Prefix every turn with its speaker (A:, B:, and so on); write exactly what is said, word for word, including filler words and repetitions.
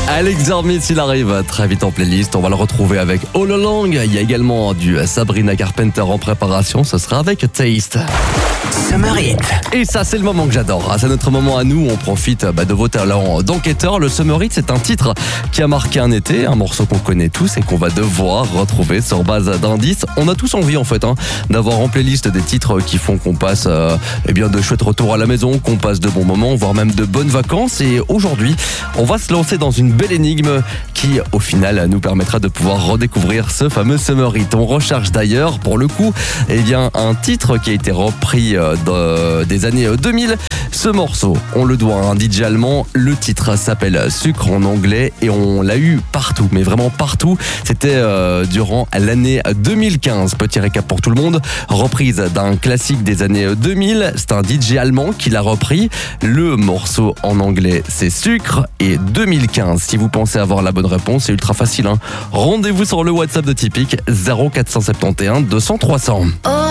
A: Alex Zermit, il arrive très vite en playlist. On va le retrouver avec All Along. Il y a également du Sabrina Carpenter en préparation. Ce sera avec Taste.
B: Summer Hit.
A: Et ça, c'est le moment que j'adore. C'est notre moment à nous. On profite bah, de vos talents d'enquêteurs. Le Summer Hit, c'est un titre qui a marqué un été, un morceau qu'on connaît tous et qu'on va devoir retrouver sur base d'indices. On a tous envie, en fait, hein, d'avoir en playlist des titres qui font qu'on passe euh, eh bien, de chouettes retours à la maison, qu'on passe de bons moments, voire même de bonnes vacances. Et aujourd'hui, on va se lancer dans une belle énigme qui, au final, nous permettra de pouvoir redécouvrir ce fameux Summer Hit. On recherche d'ailleurs, pour le coup, eh bien, un titre qui a été repris De, des années deux mille. Ce morceau, on le doit à un D J allemand. Le titre s'appelle Sucre en anglais et on l'a eu partout, mais vraiment partout. C'était euh, durant l'année deux mille quinze. Petit récap pour tout le monde. Reprise d'un classique des années deux mille. C'est un D J allemand qui l'a repris. Le morceau en anglais, c'est Sucre et deux mille quinze. Si vous pensez avoir la bonne réponse, c'est ultra facile, hein. Rendez-vous sur le WhatsApp de Tipeee zéro quatre cent soixante et onze deux cents trois cents.